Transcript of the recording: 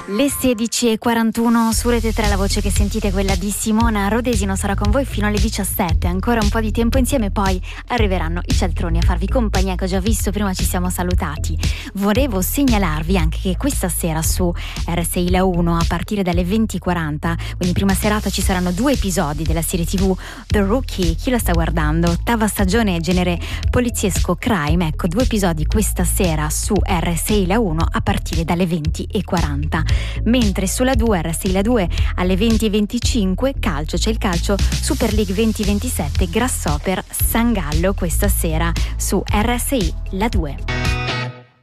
Le 16:41 su Rete 3, la voce che sentite è quella di Simona Rodesino, sarà con voi fino alle 17, ancora un po' di tempo insieme, poi arriveranno i cialtroni a farvi compagnia, che ho già visto, prima ci siamo salutati. Volevo segnalarvi anche che questa sera su RSI La 1 a partire dalle 20:40, quindi prima serata, ci saranno 2 episodi della serie TV The Rookie. Chi la sta guardando? Ottava stagione, genere poliziesco crime, ecco, 2 episodi questa sera su RSI La 1 a partire dalle 20:40. Mentre sulla 2, RSI La 2 alle 20:25 calcio, c'è il calcio Super League 2027 Grasshopper San Gallo questa sera su RSI La 2.